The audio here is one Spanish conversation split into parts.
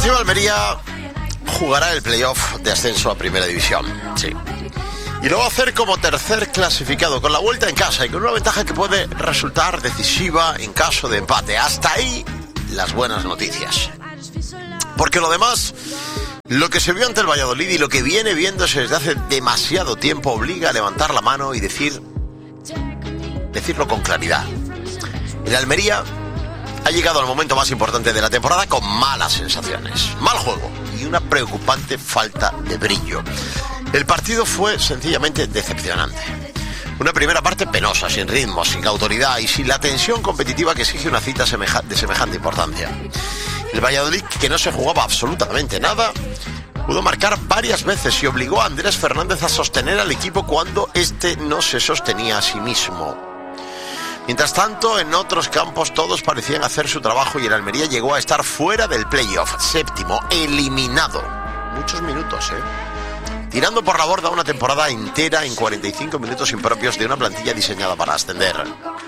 Deportivo Almería jugará el playoff de ascenso a Primera División. Sí. Y lo va a hacer como tercer clasificado, con la vuelta en casa y con una ventaja que puede resultar decisiva en caso de empate. Hasta ahí las buenas noticias. Porque lo demás, lo que se vio ante el Valladolid y lo que viene viéndose desde hace demasiado tiempo, obliga a levantar la mano y decirlo con claridad. El Almería ha llegado al momento más importante de la temporada con malas sensaciones, mal juego y una preocupante falta de brillo. El partido fue sencillamente decepcionante. Una primera parte penosa, sin ritmo, sin autoridad y sin la tensión competitiva que exige una cita de semejante importancia. El Valladolid, que no se jugaba absolutamente nada, pudo marcar varias veces y obligó a Andrés Fernández a sostener al equipo cuando este no se sostenía a sí mismo. Mientras tanto, en otros campos todos parecían hacer su trabajo y el Almería llegó a estar fuera del playoff, séptimo, eliminado. Muchos minutos, tirando por la borda una temporada entera en 45 minutos impropios de una plantilla diseñada para ascender.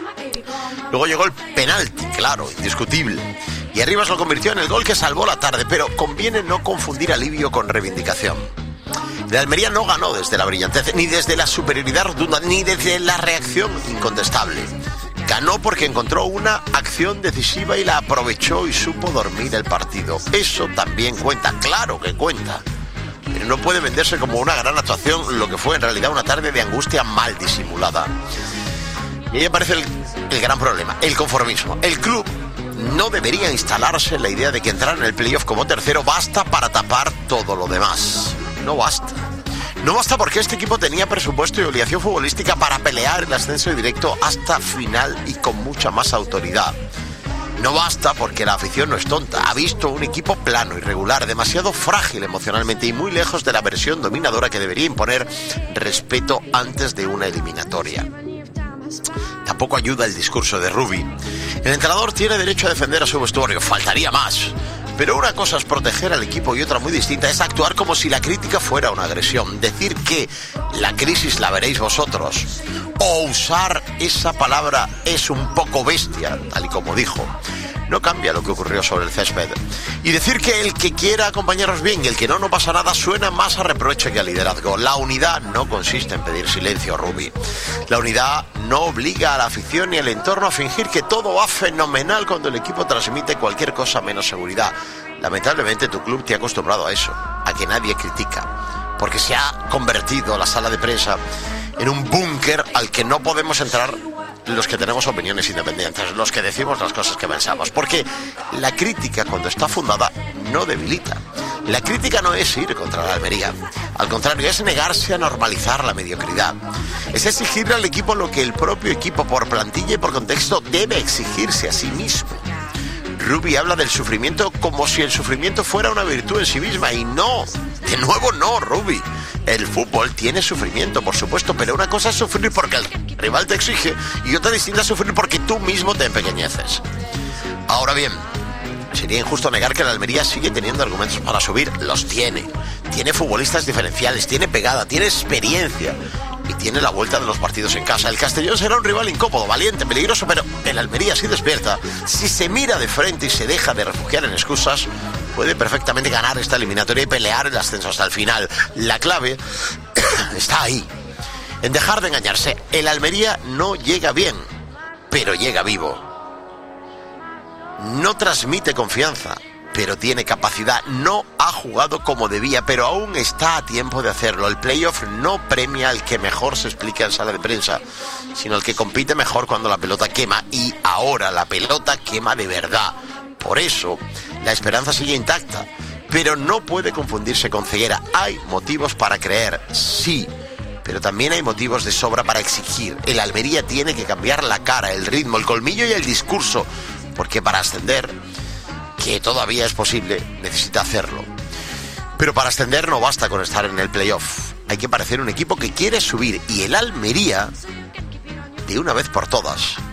Luego llegó el penalti, claro, indiscutible. Y Arribas lo convirtió en el gol que salvó la tarde, pero conviene no confundir alivio con reivindicación. El Almería no ganó desde la brillantez, ni desde la superioridad rotunda, ni desde la reacción incontestable. Ganó porque encontró una acción decisiva y la aprovechó y supo dormir el partido. Eso también cuenta, claro que cuenta. Pero no puede venderse como una gran actuación, lo que fue en realidad una tarde de angustia mal disimulada. Y ahí aparece el gran problema, el conformismo. El club no debería instalarse en la idea de que entrar en el playoff como tercero basta para tapar todo lo demás. No basta. No basta porque este equipo tenía presupuesto y obligación futbolística para pelear el ascenso directo hasta final y con mucha más autoridad. No basta porque la afición no es tonta. Ha visto un equipo plano, irregular, demasiado frágil emocionalmente y muy lejos de la versión dominadora que debería imponer respeto antes de una eliminatoria. Tampoco ayuda el discurso de Rubi. El entrenador tiene derecho a defender a su vestuario, faltaría más. Pero una cosa es proteger al equipo y otra muy distinta es actuar como si la crítica fuera una agresión. Decir que la crisis la veréis vosotros. O usar esa palabra es un poco bestia, tal y como dijo. No cambia lo que ocurrió sobre el césped. Y decir que el que quiera acompañaros bien y el que no pasa nada suena más a reproche que a liderazgo. La unidad no consiste en pedir silencio, Rubi. La unidad no obliga a la afición ni al entorno a fingir que todo va fenomenal cuando el equipo transmite cualquier cosa menos seguridad. Lamentablemente tu club te ha acostumbrado a eso, a que nadie critica, porque se ha convertido la sala de prensa en un búnker al que no podemos entrar los que tenemos opiniones independientes, los que decimos las cosas que pensamos, porque la crítica, cuando está fundada, no debilita. La crítica no es ir contra la Almería, al contrario, es negarse a normalizar la mediocridad. Es exigirle al equipo lo que el propio equipo, por plantilla y por contexto, debe exigirse a sí mismo. Rubi habla del sufrimiento como si el sufrimiento fuera una virtud en sí misma, y no, de nuevo no, Rubi. El fútbol tiene sufrimiento, por supuesto, pero una cosa es sufrir porque el rival te exige y otra distinta es sufrir porque tú mismo te empequeñeces. Ahora bien, sería injusto negar que la Almería sigue teniendo argumentos para subir. Los tiene. Tiene futbolistas diferenciales, tiene pegada, tiene experiencia y tiene la vuelta de los partidos en casa. El Castellón será un rival incómodo, valiente, peligroso, pero el Almería, si despierta, si se mira de frente y se deja de refugiar en excusas, puede perfectamente ganar esta eliminatoria y pelear el ascenso hasta el final. La clave está ahí, en dejar de engañarse. El Almería no llega bien, pero llega vivo. No transmite confianza, pero tiene capacidad. No ha jugado como debía, pero aún está a tiempo de hacerlo. El playoff no premia al que mejor se explica en sala de prensa, sino al que compite mejor cuando la pelota quema. Y ahora la pelota quema de verdad. Por eso, la esperanza sigue intacta, pero no puede confundirse con ceguera. Hay motivos para creer, sí, pero también hay motivos de sobra para exigir. El Almería tiene que cambiar la cara, el ritmo, el colmillo y el discurso, porque para ascender, que todavía es posible, necesita hacerlo. Pero para ascender no basta con estar en el playoff. Hay que parecer un equipo que quiere subir, y el Almería, de una vez por todas,